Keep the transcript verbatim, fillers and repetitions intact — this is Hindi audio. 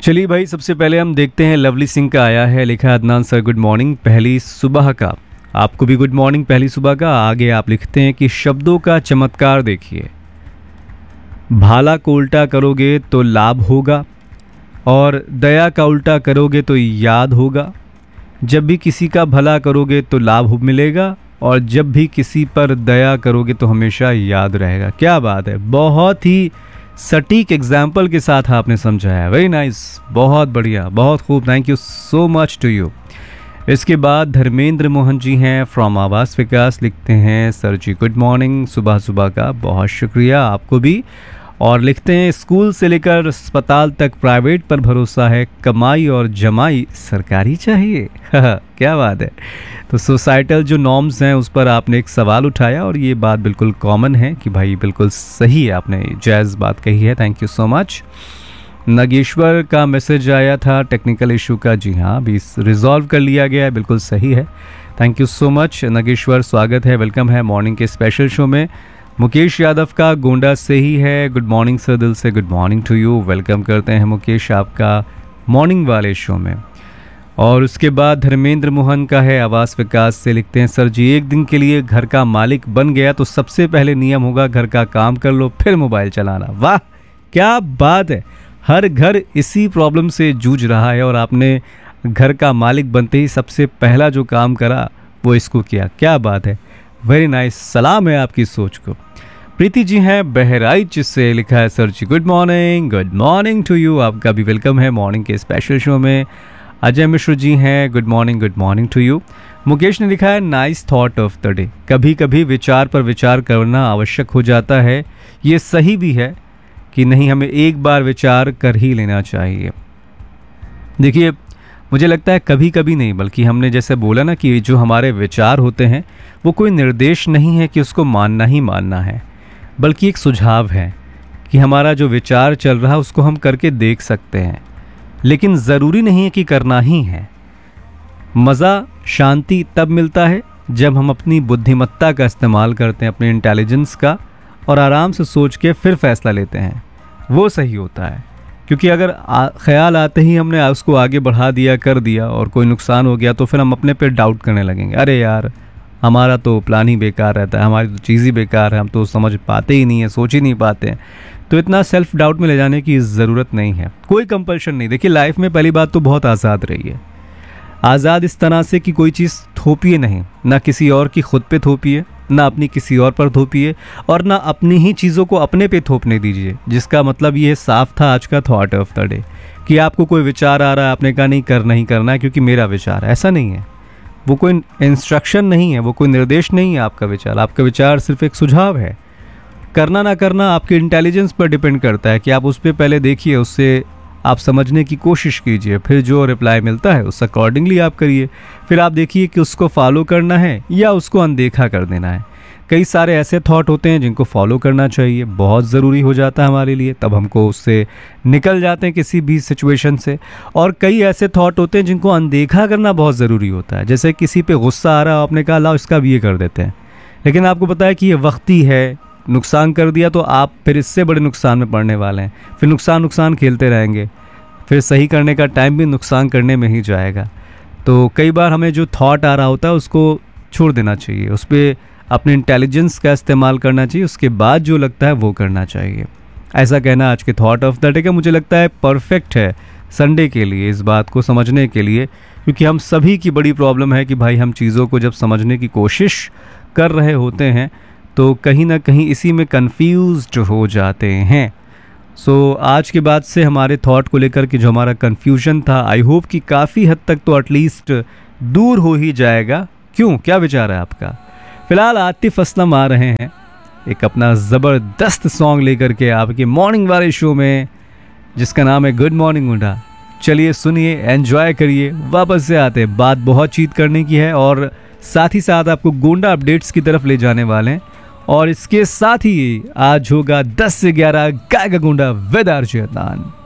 चलिए भाई, सबसे पहले हम देखते हैं लवली सिंह का आया है, लिखा है अदनान सर गुड मॉर्निंग पहली सुबह का। आपको भी गुड मॉर्निंग पहली सुबह का। आगे आप लिखते हैं कि शब्दों का चमत्कार देखिए, भाला को उल्टा करोगे तो लाभ होगा और दया का उल्टा करोगे तो याद होगा। जब भी किसी का भला करोगे तो लाभ मिलेगा और जब भी किसी पर दया करोगे तो हमेशा याद रहेगा। क्या बात है, बहुत ही सटीक एग्जाम्पल के साथ आपने समझाया। वेरी नाइस, बहुत बढ़िया, बहुत खूब, thank you so much to you. इसके बाद धर्मेंद्र मोहन जी हैं फ्रॉम आवास विकास, लिखते हैं सर जी गुड मॉर्निंग सुबह सुबह का। बहुत शुक्रिया आपको भी। और लिखते हैं स्कूल से लेकर अस्पताल तक प्राइवेट पर भरोसा है, कमाई और जमाई सरकारी चाहिए। क्या बात है। तो सोसाइटल जो नॉर्म्स हैं उस पर आपने एक सवाल उठाया और ये बात बिल्कुल कॉमन है कि भाई बिल्कुल सही है, आपने जायज़ बात कही है। Thank you so much. Nageshwar का मैसेज आया था टेक्निकल इशू का, जी हाँ अभी रिजॉल्व कर लिया गया है, बिल्कुल सही है। Thank you so much Nageshwar, स्वागत है, वेलकम है मॉर्निंग के स्पेशल शो में। मुकेश यादव का गोंडा से ही है, गुड मॉर्निंग सर, दिल से good morning to you. Welcome करते हैं मुकेश आपका मॉर्निंग वाले शो में। और उसके बाद धर्मेंद्र मोहन का है आवास विकास से, लिखते हैं सर जी एक दिन के लिए घर का मालिक बन गया तो सबसे पहले नियम होगा घर का काम कर लो फिर मोबाइल चलाना। वाह क्या बात है, हर घर इसी प्रॉब्लम से जूझ रहा है और आपने घर का मालिक बनते ही सबसे पहला जो काम करा वो इसको किया। क्या बात है, वेरी नाइस, सलाम है आपकी सोच को। प्रीति जी हैं बहराइच से, लिखा है sir ji good morning, good morning to you, आपका भी वेलकम है मॉर्निंग के स्पेशल शो में। अजय मिश्र जी हैं good morning, good morning to you. Mukesh ने लिखा है nice thought of the day, कभी कभी विचार पर विचार करना आवश्यक हो जाता है, ये सही भी है कि नहीं हमें एक बार विचार कर ही लेना चाहिए। देखिए मुझे लगता है कभी कभी नहीं, बल्कि हमने जैसे बोला ना कि जो हमारे विचार होते हैं वो कोई निर्देश नहीं है कि उसको मानना ही मानना है, बल्कि एक सुझाव है कि हमारा जो विचार चल रहा है उसको हम करके देख सकते हैं, लेकिन ज़रूरी नहीं है कि करना ही है। मज़ा शांति तब मिलता है जब हम अपनी बुद्धिमत्ता का इस्तेमाल करते हैं, अपने इंटेलिजेंस का, और आराम से सोच के फिर फैसला लेते हैं, वो सही होता है। क्योंकि अगर आ, ख्याल आते ही हमने उसको आगे बढ़ा दिया, कर दिया और कोई नुकसान हो गया तो फिर हम अपने पे डाउट करने लगेंगे, अरे यार हमारा तो प्लान ही बेकार रहता है, हमारी तो चीज़ ही बेकार है, हम तो समझ पाते ही नहीं है, सोच ही नहीं पाते हैं। तो इतना सेल्फ डाउट में ले जाने की ज़रूरत नहीं है, कोई कंपल्शन नहीं। देखिए लाइफ में पहली बात तो बहुत आज़ाद रहिए, आज़ाद इस तरह से कि कोई चीज़ थोपिए नहीं, ना किसी और की खुद पे थोपिए, ना अपनी किसी और पर थोपिए, और ना अपनी ही चीज़ों को अपने पे थोपने दीजिए। जिसका मतलब ये साफ था आज का थॉट ऑफ द डे कि आपको कोई विचार आ रहा है, आपने कहा नहीं करना ही करना है क्योंकि मेरा विचार, ऐसा नहीं है। वो कोई इंस्ट्रक्शन नहीं है, वो कोई निर्देश नहीं है आपका विचार। आपका विचार सिर्फ एक सुझाव है। करना ना करना आपके इंटेलिजेंस पर डिपेंड करता है कि आप उस पर पहले देखिए, उससे आप समझने की कोशिश कीजिए, फिर जो रिप्लाई मिलता है उस अकॉर्डिंगली आप करिए। फिर आप देखिए कि उसको फॉलो करना है या उसको अनदेखा कर देना है। कई सारे ऐसे थॉट होते हैं जिनको फॉलो करना चाहिए, बहुत ज़रूरी हो जाता है हमारे लिए, तब हमको उससे निकल जाते हैं किसी भी सिचुएशन से। और कई ऐसे थॉट होते हैं जिनको अनदेखा करना बहुत ज़रूरी होता है। जैसे किसी पे गुस्सा आ रहा हो, आपने कहा लाओ इसका भी ये कर देते हैं, लेकिन आपको पता है कि ये वक्ती है, नुकसान कर दिया तो आप फिर इससे बड़े नुकसान में पड़ने वाले हैं, फिर नुकसान नुकसान खेलते रहेंगे, फिर सही करने का टाइम भी नुकसान करने में ही जाएगा। तो कई बार हमें जो थॉट आ रहा होता है उसको छोड़ देना चाहिए, उस पर अपने इंटेलिजेंस का इस्तेमाल करना चाहिए, उसके बाद जो लगता है वो करना चाहिए। ऐसा कहना आज के थॉट ऑफ द डे का मुझे लगता है परफेक्ट है संडे के लिए, इस बात को समझने के लिए, क्योंकि हम सभी की बड़ी प्रॉब्लम है कि भाई हम चीज़ों को जब समझने की कोशिश कर रहे होते हैं तो कहीं ना कहीं इसी में कंफ्यूज्ड हो जाते हैं। सो so, आज के बाद से हमारे थॉट को लेकर के जो हमारा कंफ्यूजन था, आई होप कि काफ़ी हद तक तो एटलीस्ट दूर हो ही जाएगा। क्यों, क्या विचार है आपका? फिलहाल आतिफ असलम आ रहे हैं एक अपना ज़बरदस्त सॉन्ग लेकर के आपके मॉर्निंग वाले शो में, जिसका नाम है गुड मॉर्निंग मुंडा। चलिए सुनिए, एंजॉय करिए। वापस से आते, बात बहुत चीत करने की है और साथ ही साथ आपको गोंडा अपडेट्स की तरफ ले जाने वाले हैं। और इसके साथ ही आज होगा दस से ग्यारह गायका गोंडा विद आरजे अदनान।